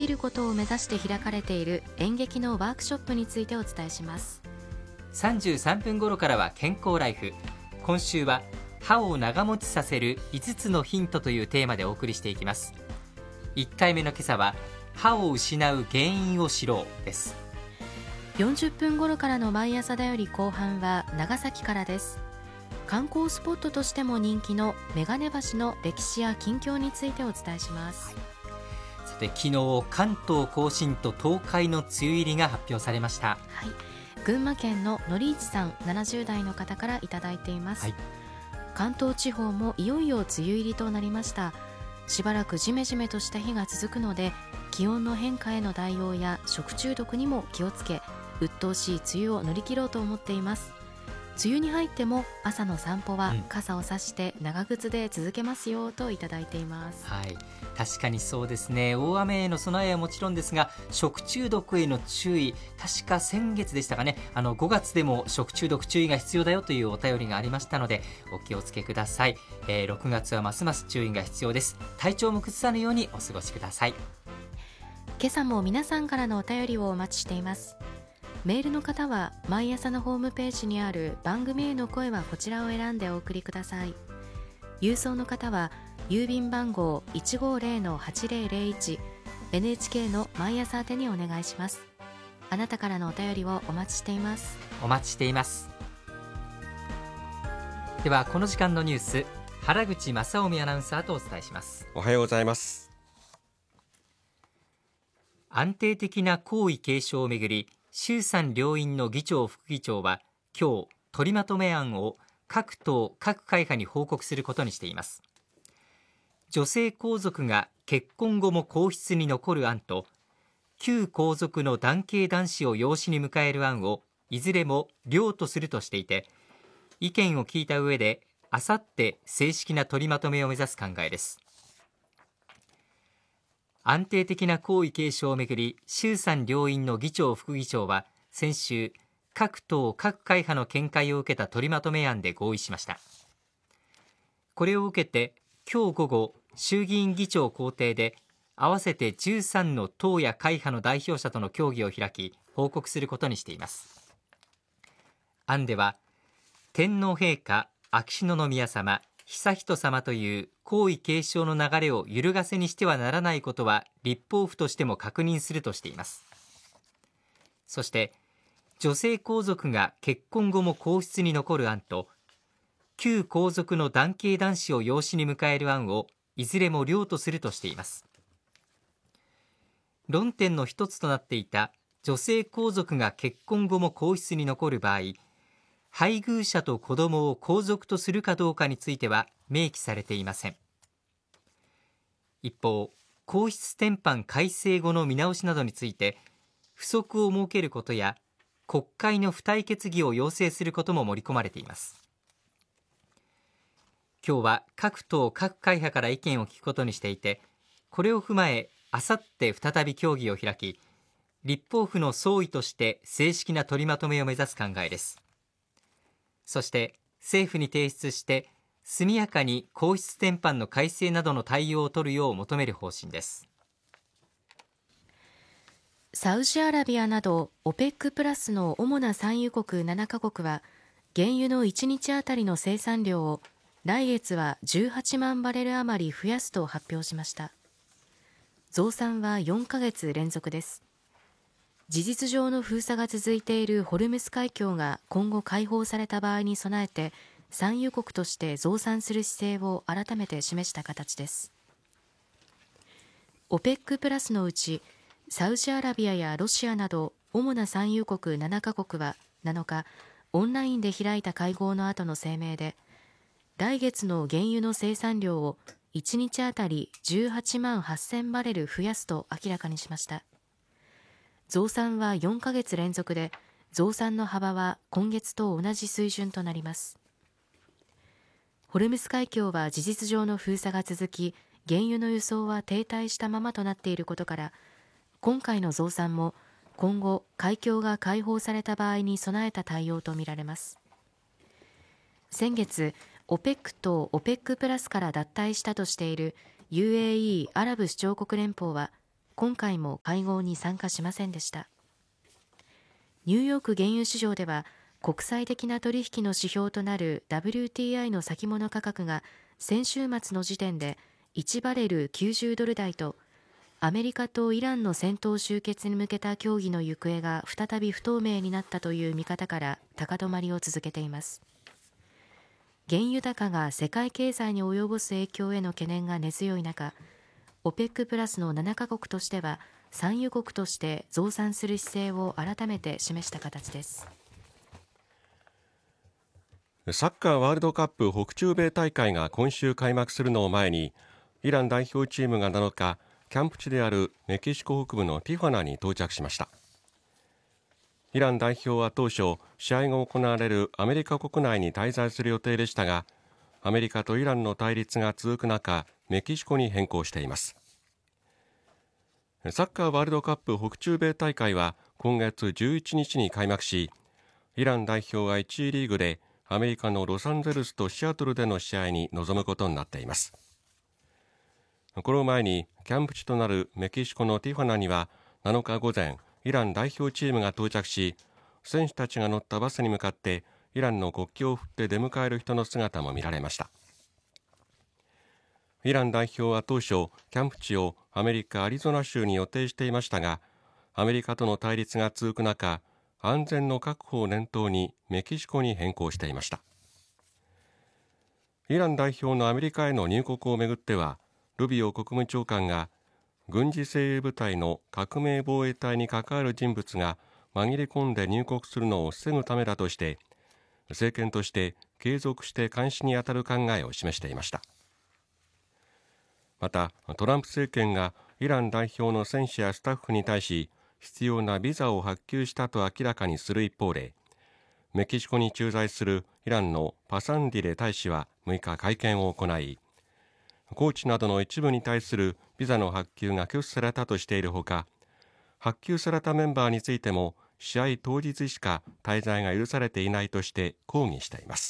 ることを目指して開かれている演劇のワークショップについてお伝えします。 33分頃からは健康ライフ。今週は歯を長持ちさせる5つのヒントというテーマでお送りしていきます。1回目の今朝は歯を失う原因を知ろうです。 40分頃からの毎朝だより後半は長崎からです。観光スポットとしても人気の眼鏡橋の歴史や近況についてお伝えします。 さて、昨日関東甲信と東海の梅雨入りが発表されました。 群馬県ののりいちさん70代の方からいただいています。関東地方もいよいよ梅雨入りとなりました。しばらくジメジメとした日が続くので、気温の変化への対応や食中毒にも気をつけ、鬱陶しい梅雨を乗り切ろうと思っています。梅雨に入っても朝の散歩は傘を差して長靴で続けますよといただいています。 確かにそうですね。大雨への備えはもちろんですが、食中毒への注意、確か先月でしたかね、5月でも食中毒注意が必要だよというお便りがありましたので、お気をつけください。6月はますます注意が必要です。体調も崩さぬようにお過ごしください。 今朝も皆さんからのお便りをお待ちしています。メールの方は毎朝のホームページにある番組への声はこちらを選んでお送りください。郵送の方は郵便番号 150-8001 NHK の毎朝宛てにお願いします。あなたからのお便りをお待ちしています。 お待ちしています。ではこの時間のニュース、原口正臣アナウンサーとお伝えします。 おはようございます。 安定的な皇位継承をめぐり、衆参両院の議長副議長は今日取りまとめ案を各党各会派に報告することにしています。女性皇族が結婚後も皇室に残る案と、旧皇族の男系男子を養子に迎える案をいずれも良とするとしていて、意見を聞いた上であさって正式な取りまとめを目指す考えです。安定的な皇位継承をめぐり、衆参両院の議長副議長は先週、各党各会派の見解を受けた取りまとめ案で合意しました。これを受けて今日午後、衆議院議長公邸で合わせて13の党や会派の代表者との協議を開き、報告することにしています。案では、天皇陛下、秋篠宮さま、悠仁さまという皇位継承の流れを揺るがせにしてはならないことは立法府としても確認するとしています。そして女性皇族が結婚後も皇室に残る案と、旧皇族の男系男子を養子に迎える案をいずれも良とするとしています。論点の一つとなっていた女性皇族が結婚後も皇室に残る場合、配偶者と子供を皇族とするかどうかについては明記されていません。一方、皇室典範改正後の見直しなどについて、付則を設けることや国会の付帯決議を要請することも盛り込まれています。今日は各党各会派から意見を聞くことにしていて、これを踏まえあさって再び協議を開き、立法府の総意として正式な取りまとめを目指す考えです。そして政府に提出して速やかに皇室典範の改正などの対応を取るよう求める方針です。 サウジアラビアなど OPEC プラスの主な産油国7カ国は、原油の1日あたりの生産量を来月は18万バレル余り増やすと発表しました。増産は4ヶ月連続です。事実上の封鎖が続いているホルムス海峡が今後開放された場合に備えて、産油国として増産する姿勢を改めて示した形です。OPEC プラスのうち、サウジアラビアやロシアなど主な産油国7カ国は7日、オンラインで開いた会合の後の声明で、来月の原油の生産量を1日あたり18万8000バレル増やすと明らかにしました。増産は4ヶ月連続で、増産の幅は今月と同じ水準となります。ホルムス海峡は事実上の封鎖が続き、原油の輸送は停滞したままとなっていることから、今回の増産も今後海峡が開放された場合に備えた対応とみられます。先月、OPEC と OPEC プラスから脱退したとしている UAE アラブ首長国連邦は今回も会合に参加しませんでした。ニューヨーク原油市場では国際的な取引の指標となる WTI の先物価格が先週末の時点で1バレル90ドル台と、アメリカとイランの戦闘終結に向けた協議の行方が再び不透明になったという見方から高止まりを続けています。原油高が世界経済に及ぼす影響への懸念が根強い中、OPEC プラスの7カ国としては産油国として増産する姿勢を改めて示した形です。 サッカーワールドカップ北中米大会が今週開幕するのを前に、イラン代表チームが7日、キャンプ地であるメキシコ北部のティファナに到着しました。イラン代表は当初、試合が行われるアメリカ国内に滞在する予定でしたが、アメリカとイランの対立が続く中、メキシコに変更しています。サッカーワールドカップ北中米大会は今月11日に開幕し、イラン代表は1次リーグでアメリカのロサンゼルスとシアトルでの試合に臨むことになっています。これを前にキャンプ地となるメキシコのティファナには7日午前、イラン代表チームが到着し、選手たちが乗ったバスに向かってイランの国旗を振って出迎える人の姿も見られました。イラン代表は当初、キャンプ地をアメリカ・アリゾナ州に予定していましたが、アメリカとの対立が続く中、安全の確保を念頭にメキシコに変更していました。イラン代表のアメリカへの入国をめぐっては、ルビオ国務長官が軍事精鋭部隊の革命防衛隊に関わる人物が紛れ込んで入国するのを防ぐためだとして、政権として継続して監視に当たる考えを示していました。また、トランプ政権がイラン代表の選手やスタッフに対し必要なビザを発給したと明らかにする一方で、メキシコに駐在するイランのパサンディレ大使は6日会見を行い、コーチなどの一部に対するビザの発給が拒否されたとしているほか、発給されたメンバーについても試合当日しか滞在が許されていないとして抗議しています。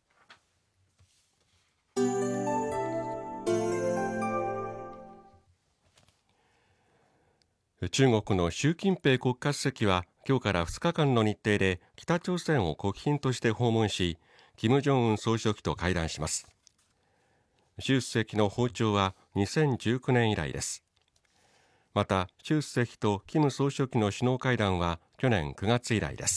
中国の習近平国家主席は今日から2日間の日程で北朝鮮を国賓として訪問し、金正恩総書記と会談します。習主席の訪朝は2019年以来です。また、習主席と金総書記の首脳会談は去年9月以来です。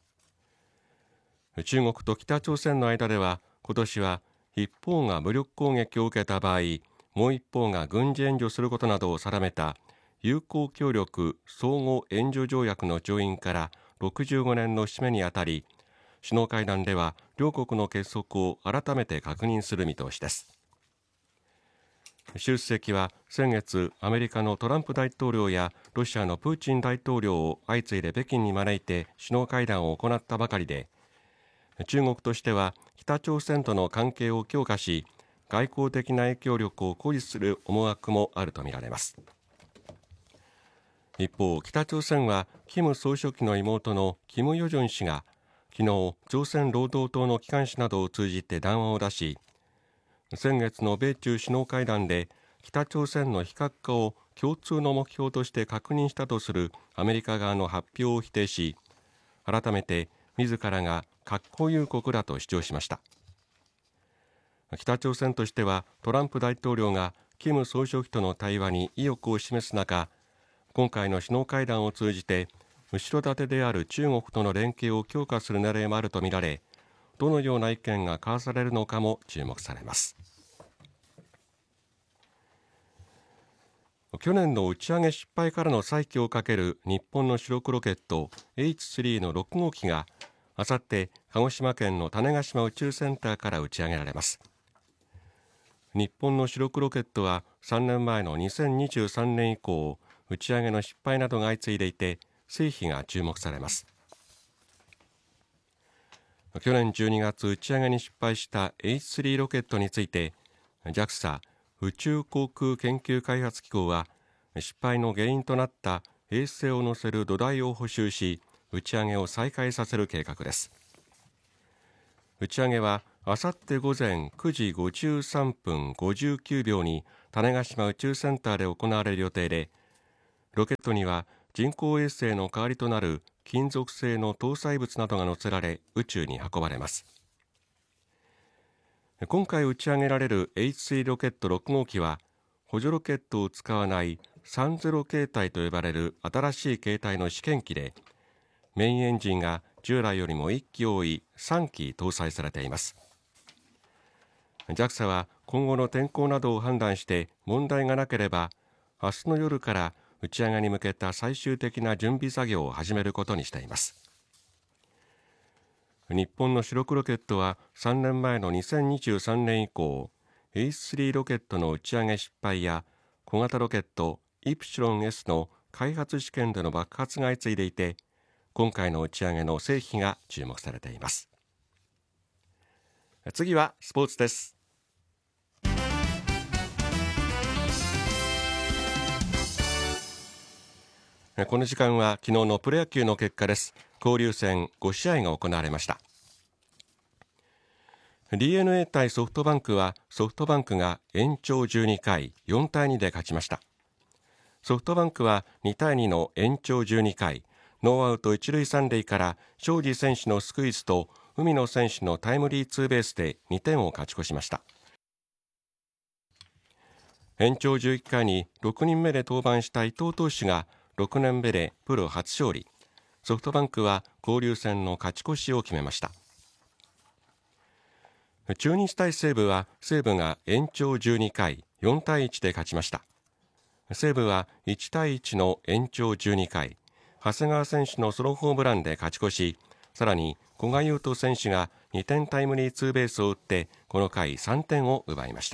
中国と北朝鮮の間では、今年は一方が武力攻撃を受けた場合、もう一方が軍事援助することなどを定めた友好協力相互援助条約の調印から65年の節目にあたり、首脳会談では両国の結束を改めて確認する見通しです。習主席は先月、アメリカのトランプ大統領やロシアのプーチン大統領を相次いで北京に招いて首脳会談を行ったばかりで、中国としては北朝鮮との関係を強化し、外交的な影響力を誇示する思惑もあるとみられます。一方、北朝鮮は金総書記の妹の金与正氏が昨日、朝鮮労働党の機関紙などを通じて談話を出し、先月の米中首脳会談で北朝鮮の非核化を共通の目標として確認したとするアメリカ側の発表を否定し、改めて自らが核保有国だと主張しました。北朝鮮としてはトランプ大統領が金総書記との対話に意欲を示す中、今回の首脳会談を通じて後ろ盾である中国との連携を強化する狙いもあるとみられ、どのような意見が交わされるのかも注目されます。去年の打ち上げ失敗からの再起をかける日本の主力ロケット H3 の6号機があさって鹿児島県の種子島宇宙センターから打ち上げられます。日本の主力ロケットは3年前の2023年以降、打ち上げの失敗などが相次いでいて、成否が注目されます。去年12月打ち上げに失敗した H3 ロケットについて JAXA 宇宙航空研究開発機構は、失敗の原因となった衛星を載せる土台を補修し、打ち上げを再開させる計画です。打ち上げはあさって午前9時53分59秒に種子島宇宙センターで行われる予定で、 ロケットには人工衛星の代わりとなる金属製の搭載物などが載せられ宇宙に運ばれます。今回打ち上げられる H3 ロケット6号機は補助ロケットを使わない30形態と呼ばれる新しい形態の試験機で、メインエンジンが従来よりも1機多い3機搭載されています。 JAXA は今後の天候などを判断して問題がなければ明日の夜から打ち上げに向けた最終的な準備作業を始めることにしています。日本の主力ロケットは3年前の2023年以降 H3 ロケットの打ち上げ失敗や小型ロケットイプシロン S の開発試験での爆発が相次いでいて、今回の打ち上げの成否が注目されています。次はスポーツです。この時間は昨日のプロ野球の結果です。交流戦5試合が行われました。 DNA 対ソフトバンクはソフトバンクが延長12回4対2で勝ちました。ソフトバンクは2対2の延長12回ノーアウト一塁三塁から庄司選手のスクイズと海野選手のタイムリーツーベースで2点を勝ち越しました。延長11回に6人目で登板した伊藤投手が6年目でプロ初勝利。ソフトバンクは交流戦の勝ち越しを決めました。中日対西武は西武が延長12回4対1で勝ちました。西武は1対1の延長12回長谷川選手のソロホームランで勝ち越し、さらに古賀悠斗選手が2点タイムリーツーベースを打ってこの回3点を奪いました。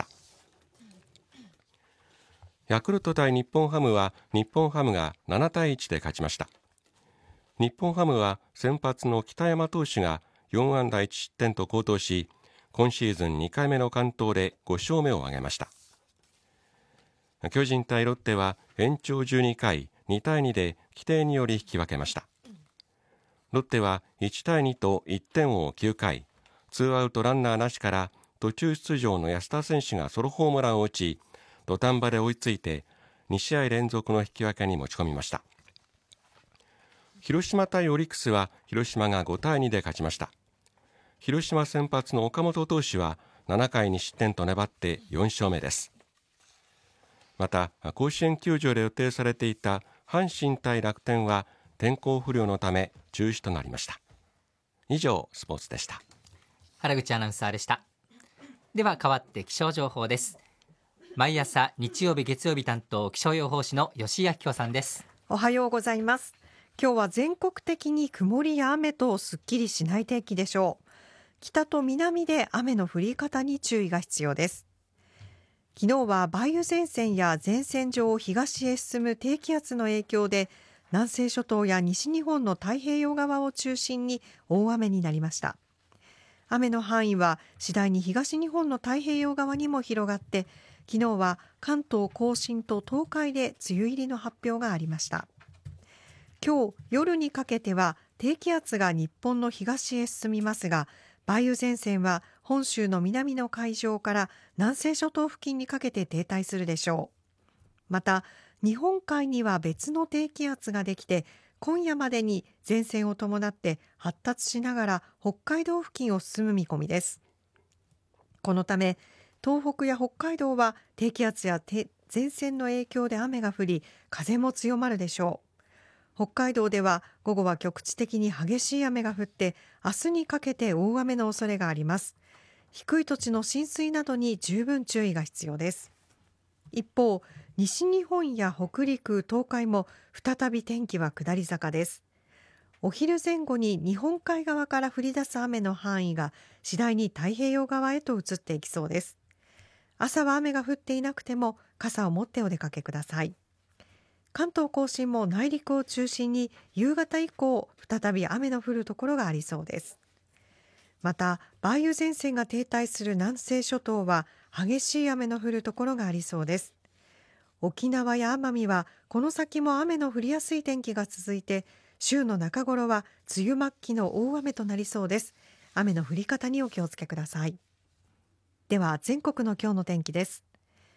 ヤクルト対日本ハムは日本ハムが7対1で勝ちました。日本ハムは先発の北山投手が4安打1失点と好投し、今シーズン2回目の完投で5勝目を挙げました。巨人対ロッテは延長12回2対2で規定により引き分けました。ロッテは1対2と1点を9回ツーアウトランナーなしから途中出場の安田選手がソロホームランを打ち、土壇場で追いついて2試合連続の引き分けに持ち込みました。広島対オリックスは広島が5対2で勝ちました。広島先発の岡本投手は7回に失点と粘って4勝目です。また甲子園球場で予定されていた阪神対楽天は天候不良のため中止となりました。以上スポーツでした。 原口アナウンサーでした。では代わって気象情報です。毎朝日曜日月曜日担当気象予報士の吉井明子さんです。 おはようございます。今日は全国的に曇りや雨とすっきりしない天気でしょう。北と南で雨の降り方に注意が必要です。昨日は梅雨前線や前線上を東へ進む低気圧の影響で南西諸島や西日本の太平洋側を中心に大雨になりました。雨の範囲は次第に東日本の太平洋側にも広がって、昨日は関東甲信と東海で梅雨入りの発表がありました。今日夜にかけては低気圧が日本の東へ進みますが、梅雨前線は本州の南の海上から南西諸島付近にかけて停滞するでしょう。また日本海には別の低気圧ができて、今夜までに前線を伴って発達しながら北海道付近を進む見込みです。このため東北や北海道は低気圧や前線の影響で雨が降り、風も強まるでしょう。北海道では午後は局地的に激しい雨が降って、明日にかけて大雨の恐れがあります。低い土地の浸水などに十分注意が必要です。一方、西日本や北陸、東海も再び天気は下り坂です。お昼前後に日本海側から降り出す雨の範囲が次第に太平洋側へと移っていきそうです。朝は雨が降っていなくても傘を持ってお出かけください。関東甲信も内陸を中心に夕方以降再び雨の降るところがありそうです。また梅雨前線が停滞する南西諸島は激しい雨の降るところがありそうです。沖縄や奄美はこの先も雨の降りやすい天気が続いて、週の中頃は梅雨末期の大雨となりそうです。雨の降り方にお気をつけください。では全国の今日の天気です。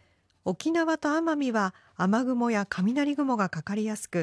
沖縄と奄美は雨雲や雷雲がかかりやすく、